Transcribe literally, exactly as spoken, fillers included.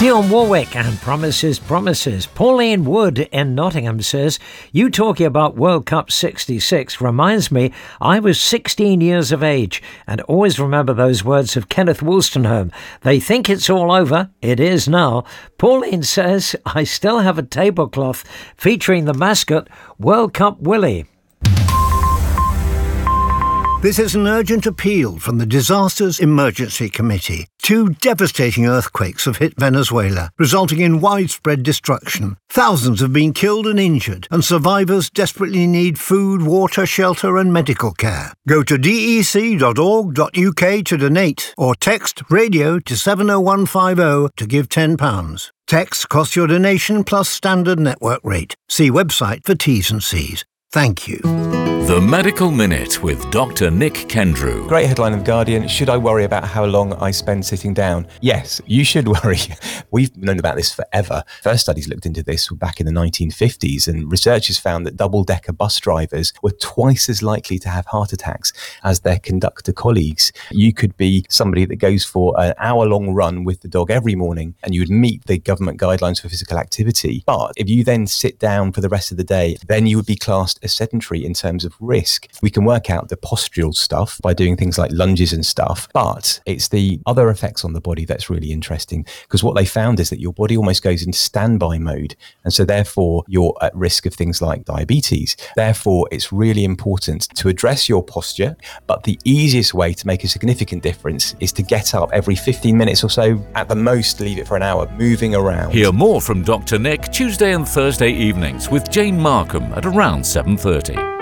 Dionne Warwick and Promises, Promises. Pauline Wood in Nottingham says, you talking about World Cup sixty-six reminds me I was sixteen years of age and always remember those words of Kenneth Wolstenholme. They think it's all over. It is now. Pauline says, I still have a tablecloth featuring the mascot World Cup Willie. This is an urgent appeal from the Disasters Emergency Committee. Two devastating earthquakes have hit Venezuela, resulting in widespread destruction. Thousands have been killed and injured, and survivors desperately need food, water, shelter and medical care. Go to d e c dot org dot u k to donate, or text radio to seven oh one five oh to give ten pounds. Text costs your donation plus standard network rate. See website for T's and C's. Thank you. The Medical Minute with Doctor Nick Kendrew. Great headline of The Guardian. Should I worry about how long I spend sitting down? Yes, you should worry. We've known about this forever. First studies looked into this back in the nineteen fifties, and researchers found that double-decker bus drivers were twice as likely to have heart attacks as their conductor colleagues. You could be somebody that goes for an hour-long run with the dog every morning, and you would meet the government guidelines for physical activity. But if you then sit down for the rest of the day, then you would be classed as sedentary in terms of risk. We can work out the postural stuff by doing things like lunges and stuff, but it's the other effects on the body that's really interesting, because what they found is that your body almost goes into standby mode, and so therefore you're at risk of things like diabetes. Therefore, it's really important to address your posture, but the easiest way to make a significant difference is to get up every fifteen minutes or so, at the most leave it for an hour, moving around. Hear more from Doctor Nick Tuesday and Thursday evenings with Jane Markham at around seven thirty.